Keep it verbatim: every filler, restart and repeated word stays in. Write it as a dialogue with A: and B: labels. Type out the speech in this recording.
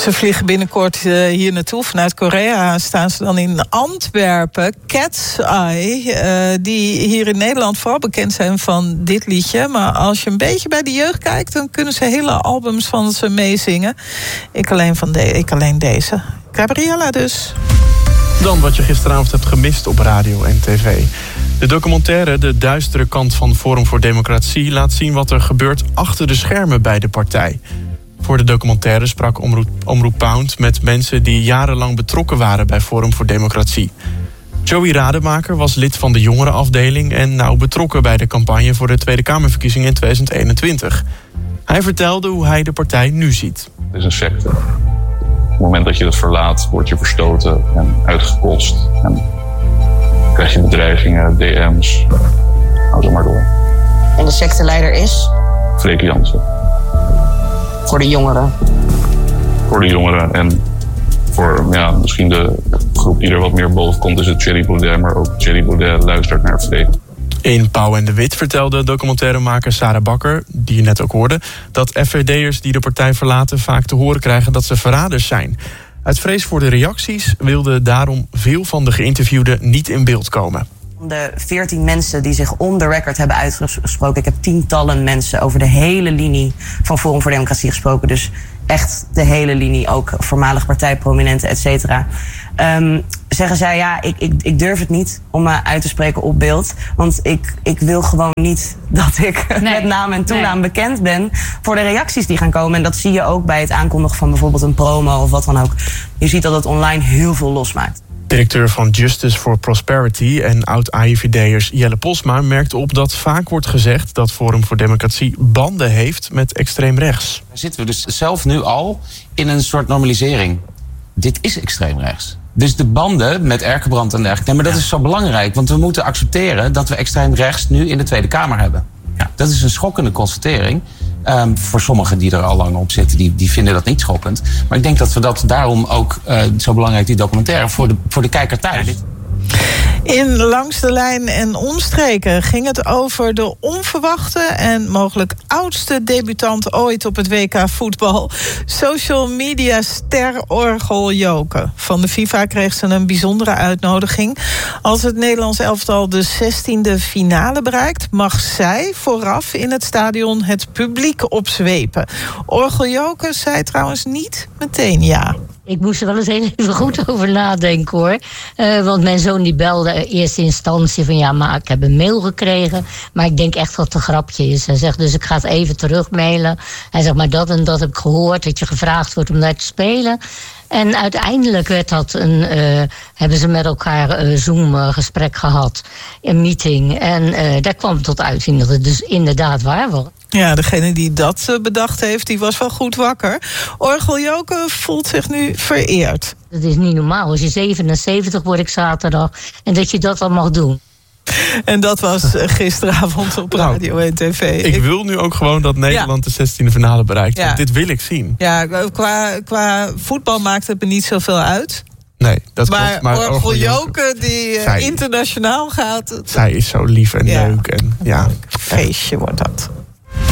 A: Ze vliegen binnenkort uh, hier naartoe. Vanuit Korea staan ze dan in Antwerpen. Cat's Eye, uh, die hier in Nederland vooral bekend zijn van dit liedje. Maar als je een beetje bij de jeugd kijkt, dan kunnen ze hele albums van ze meezingen. Ik alleen, van de, ik alleen deze. Gabriella dus.
B: Dan wat je gisteravond hebt gemist op radio en tv. De documentaire De Duistere Kant van Forum voor Democratie laat zien wat er gebeurt achter de schermen bij de partij. Voor de documentaire sprak Omroep, Omroep Pound met mensen die jarenlang betrokken waren bij Forum voor Democratie. Joey Rademaker was lid van de jongerenafdeling en nauw betrokken bij de campagne voor de Tweede Kamerverkiezingen in tweeduizend eenentwintig. Hij vertelde hoe hij de partij nu ziet.
C: Het is een secte. Op het moment dat je dat verlaat, word je verstoten en uitgekost. En krijg je bedreigingen, D M's. Hou zo maar door.
D: En de secteleider is?
C: Freek Jansen.
D: Voor de jongeren.
C: Voor de jongeren en voor ja, misschien de groep die er wat meer boven komt, is het Thierry Baudet. Maar ook Thierry Baudet luistert naar Freek.
B: In Pauw en de Wit vertelde documentairemaker Sarah Bakker, die je net ook hoorde, dat F V D'ers die de partij verlaten vaak te horen krijgen dat ze verraders zijn. Uit vrees voor de reacties wilden daarom veel van de geïnterviewden niet in beeld komen.
D: De veertien mensen die zich on the record hebben uitgesproken. Ik heb tientallen mensen over de hele linie van Forum voor Democratie gesproken. Dus echt de hele linie, ook voormalig partijprominenten, et cetera. Um, zeggen zij, ja, ik, ik, ik durf het niet om me uit te spreken op beeld. Want ik, ik wil gewoon niet dat ik nee. met naam en toenaam nee. bekend ben voor de reacties die gaan komen. En dat zie je ook bij het aankondigen van bijvoorbeeld een promo of wat dan ook. Je ziet dat het online heel veel losmaakt.
B: Directeur van Justice for Prosperity en oud-A I V D'ers Jelle Posma merkte op dat vaak wordt gezegd dat Forum voor Democratie banden heeft met extreem rechts.
E: Daar zitten we dus zelf nu al in een soort normalisering. Dit is extreem rechts. Dus de banden met Erkenbrand en dergelijke. Nee, maar dat is zo belangrijk, want we moeten accepteren dat we extreem rechts nu in de Tweede Kamer hebben. Ja. Dat is een schokkende constatering. Um, voor sommigen die er al lang op zitten, die, die vinden dat niet schokkend. Maar ik denk dat we dat daarom ook uh, zo belangrijk, die documentaire, voor de, voor de kijker thuis.
A: In Langs de Lijn en Omstreken ging het over de onverwachte en mogelijk oudste debutant ooit op het W K voetbal. Social media ster Orgel Joke. Van de FIFA kreeg ze een bijzondere uitnodiging. Als het Nederlands elftal de zestiende finale bereikt, mag zij vooraf in het stadion het publiek opzwepen. Orgel Joke zei trouwens niet meteen ja.
F: Ik moest er wel eens even goed over nadenken, hoor. Uh, want mijn zoon die belde in eerste instantie van... ja, maar ik heb een mail gekregen, maar ik denk echt dat het een grapje is. Hij zegt, dus ik ga het even terugmailen. Hij zegt, maar dat en dat heb ik gehoord, dat je gevraagd wordt om daar te spelen. En uiteindelijk werd dat een, uh, hebben ze met elkaar een Zoom-gesprek gehad. Een meeting. En uh, daar kwam tot uiting dat het dus inderdaad waar was.
A: Ja, degene die dat bedacht heeft, die was wel goed wakker. Orgel Joke voelt zich nu vereerd.
F: Het is niet normaal. Als je zevenenzeventig wordt ik zaterdag en dat je dat dan mag doen.
A: En dat was gisteravond op radio en tv.
B: Ik wil nu ook gewoon dat Nederland ja. de zestiende finale bereikt. Ja. Dit wil ik zien.
A: Ja, qua, qua voetbal maakt het me niet zoveel uit.
B: Nee, dat
A: maar
B: klopt. Maar
A: Orgel Joke, die uh, zij, internationaal gaat...
B: Zij is zo lief en ja. leuk. En, ja.
A: Feestje wordt dat.